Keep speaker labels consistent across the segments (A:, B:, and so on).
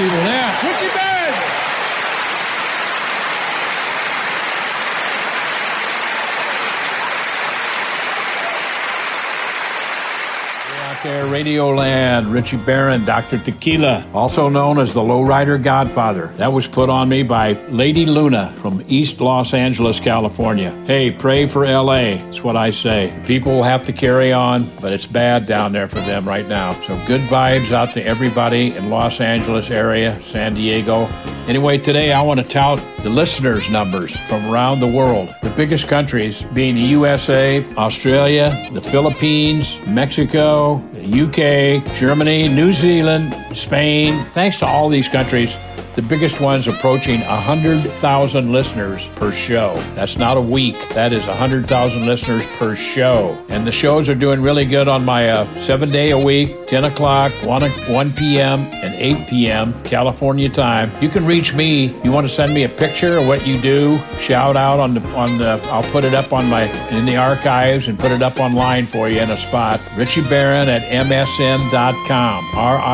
A: people. Yeah. Richie Barron. There, Radioland, Richie Barron, Dr. Tequila, also known as the Lowrider Godfather. That was put on me by Lady Luna from East Los Angeles, California. Hey, pray for LA. That's what I say. People will have to carry on, but it's bad down there for them right now. So good vibes out to everybody in Los Angeles area, San Diego. Anyway, today I want to tout the listeners' numbers from around the world. The biggest countries being the USA, Australia, the Philippines, Mexico, the UK, Germany, New Zealand, Spain. Thanks to all these countries, the biggest one's approaching 100,000 listeners per show. That's not a week. That is 100,000 listeners per show. And the shows are doing really good on my 7-day-a-week, 10 o'clock, 1 p.m., and 8 p.m. California time. You can reach me. You want to send me a picture of what you do, shout out on the I'll put it up in the archives and put it up online for you in a spot. Richie Barron at MSN.com.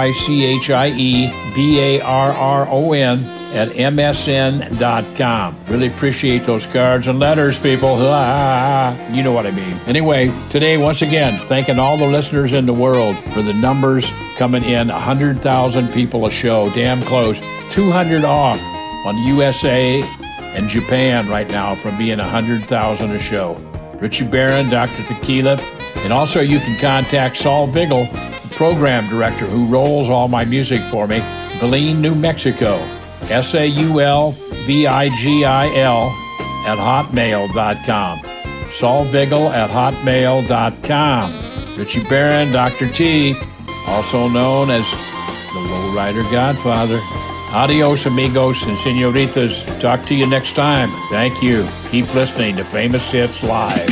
A: RichieBarron at MSN.com. Really appreciate those cards and letters, people. You know what I mean. Anyway, today, once again, thanking all the listeners in the world for the numbers coming in. 100,000 people a show. Damn close. 200 off on USA and Japan right now from being 100,000 a show. Richie Barron, Dr. Tequila. And also you can contact Saul Vigil, the program director who rolls all my music for me. Belen, New Mexico, SaulVigil at hotmail.com. SaulVigil at hotmail.com. Richie Barron, Dr. T, also known as the Lowrider Godfather. Adios, amigos and senoritas. Talk to you next time. Thank you. Keep listening to Famous Hits Live.